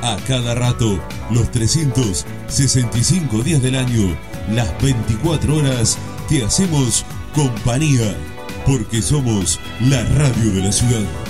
A cada rato, los 365 días del año, las 24 horas, te hacemos compañía, porque somos la radio de la ciudad.